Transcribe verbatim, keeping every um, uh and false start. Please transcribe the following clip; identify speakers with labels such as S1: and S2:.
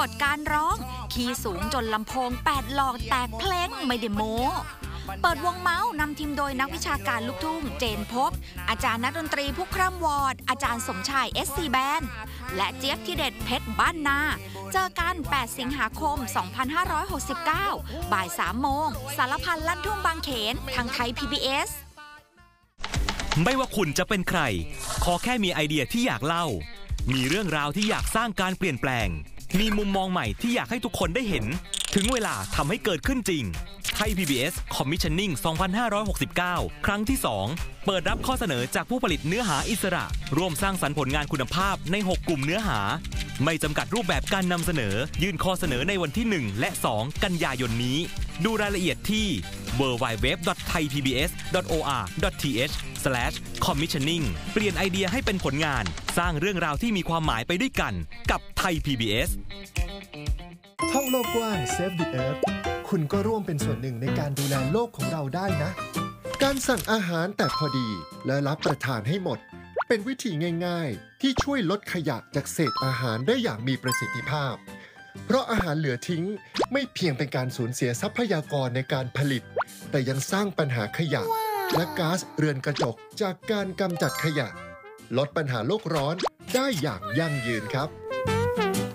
S1: กฏการร้องคีย์สูงจนลำโพงแปดหลอกแตกเพลงไม่ได้โม้เปิดวงเมาส์นำทีมโดยนักวิชาการลูกทุ่งเจนพบอาจารย์นักดนตรีผู้คร่ำวอดอาจารย์สมชาย เอส ซี แบนด์และเจี๊ยบที่เด็ดเพชรบ้านนาเจอกันแปดสิงหาคมสองพันห้าร้อยหกสิบเก้าบ่ายสามโมงสารพันลั่นทุ่งบางเขนทางไทย พี บี เอส
S2: ไม่ว่าคุณจะเป็นใครขอแค่มีไอเดียที่อยากเล่ามีเรื่องราวที่อยากสร้างการเปลี่ยนแปลงมีมุมมองใหม่ที่อยากให้ทุกคนได้เห็นถึงเวลาทำให้เกิดขึ้นจริงไทย พี บี เอส Commissioning สองพันห้าร้อยหกสิบเก้า ครั้งที่ สอง เปิดรับข้อเสนอจากผู้ผลิตเนื้อหาอิสระร่วมสร้างสรรค์ผลงานคุณภาพใน หก กลุ่มเนื้อหาไม่จำกัดรูปแบบการนำเสนอยื่นข้อเสนอในวันที่ หนึ่ง และ สอง กันยายนนี้ดูรายละเอียดที่ ดับเบิลยู ดับเบิลยู ดับเบิลยู ดอท ไทย พี บี เอส ดอท โอ อาร์ ดอท ที เอช สแลช คอมมิชชั่นนิ่ง เปลี่ยนไอเดียให้เป็นผลงานสร้างเรื่องราวที่มีความหมายไปด้วยกันกับไทย พี บี เอส
S3: ท่องโลกกว้าง Save the Earth คุณก็ร่วมเป็นส่วนหนึ่งในการดูแลโลกของเราได้นะการสั่งอาหารแต่พอดีและรับประทานให้หมดเป็นวิธีง่ายๆที่ช่วยลดขยะจากเศษอาหารได้อย่างมีประสิทธิภาพเพราะอาหารเหลือทิ้งไม่เพียงเป็นการสูญเสียทรัพยากรในการผลิตแต่ยังสร้างปัญหาขยะและก๊าซเรือนกระจกจากการกำจัดขยะลดปัญหาโลกร้อนได้อย่างยั่งยืนครับ